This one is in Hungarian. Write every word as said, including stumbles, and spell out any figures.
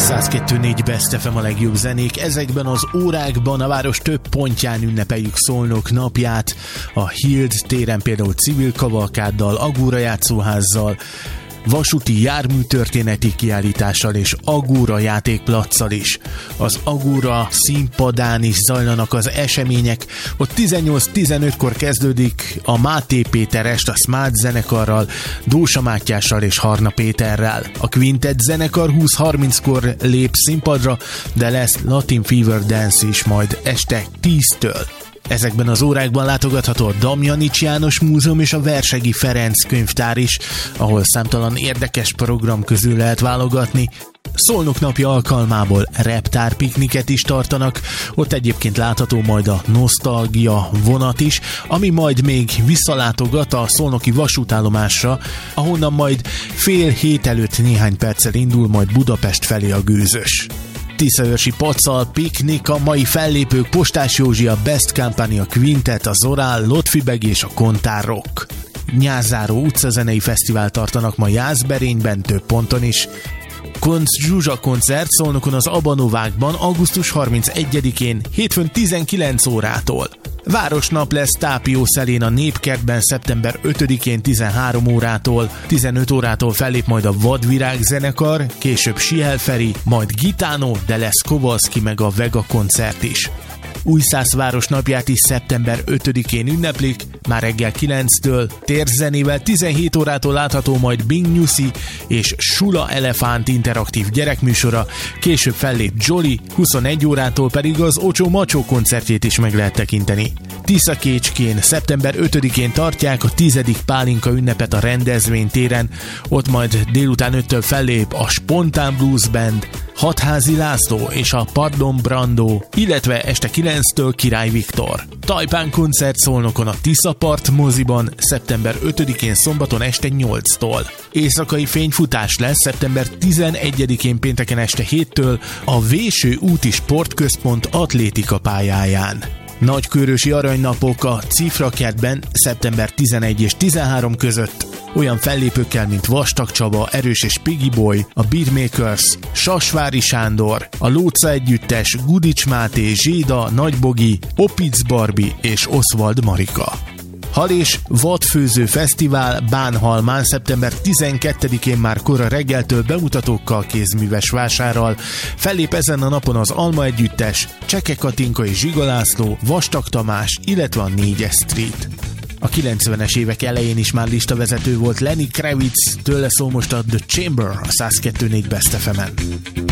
száz kettő négy Best ef em a legjobb zenék. Ezekben az órákban a város több pontján ünnepeljük Szolnok napját. A Hild téren például civil kavalkáddal, Agóra játszóházzal, vasúti járműtörténeti kiállítással és Agóra játékplacccal is. Az Agóra színpadán is zajlanak az események. Ott tizennyolc tizenötkor kezdődik a Máté Péter est a Smart zenekarral, Dósa Mátyással és Harna Péterrel. A Quintet zenekar húsz harminckor lép színpadra, de lesz Latin Fever Dance is majd este tíztől. Ezekben az órákban látogatható a Damjanics János Múzeum és a Versegi Ferenc könyvtár is, ahol számtalan érdekes program közül lehet válogatni. Szolnok napja alkalmából reptárpikniket is tartanak, ott egyébként látható majd a Nosztalgia vonat is, ami majd még visszalátogat a szolnoki vasútállomásra, ahonnan majd fél hét előtt néhány perccel indul majd Budapest felé a gőzös. Tiszaőrsi Pacal, piknik, a mai fellépők Postás Józsi, a Best Company, a Quintet, a Zorál, Lotfibeg és a Kontár Rock. Nyárzáró utcazenei fesztivál tartanak ma Jászberényben, több ponton is. Konc Zsuzsa koncert Szolnokon az Abanovákban augusztus harmincegyedikén hétfőn tizenkilenc órától. Városnap lesz Tápió Szelén a Népkertben szeptember ötödikén tizenhárom órától, tizenöt órától fellép majd a Vadvirág zenekar, később Siel Feri, majd Gitánó, de lesz Kovalszki meg a Vega koncert is. Újszász városnapját is szeptember ötödikén ünneplik, már reggel kilenctől, térzenével tizenhét órától látható majd Bing Nyuszi és Sula Elefánt interaktív gyerekműsora, később fellép Jolly, huszonegy órától pedig az Ocsó Macsó koncertjét is meg lehet tekinteni. Tiszakécskén szeptember ötödikén tartják a tizedik pálinka ünnepet a rendezvénytéren, ott majd délután öttől fellép a Spontán Blues Band, Hatházi László és a Pardon Brandó, illetve este kilenctől Király Viktor. Tajpán koncert Szolnokon a Tiszapart moziban szeptember ötödikén szombaton este nyolctól. Éjszakai fényfutás lesz szeptember tizenegyedikén pénteken este héttől a Véső úti sportközpont atlétika pályáján. Nagykőrösi aranynapok a Cifrakertben szeptember tizenegy és tizenhárom között, olyan fellépőkkel, mint Vastag Csaba, Erős és Piggy Boy, a Beatmakers, Sasvári Sándor, a Lóca Együttes, Gudics Máté, Zséda, Nagybogi, Opic Barbie és Oswald Marika. Hal és vadfőző fesztivál Bánhalmán szeptember tizenkettedikén már kora reggeltől bemutatókkal, kézműves vásárral. Fellép ezen a napon az Alma Együttes, Cseke Katinka és Zsiga László, Vastag Tamás, illetve a négyes Street. A kilencvenes évek elején is már listavezető volt Lenny Kravitz, tőle szól most a The Chamber a száz kettő négy Best ef emen.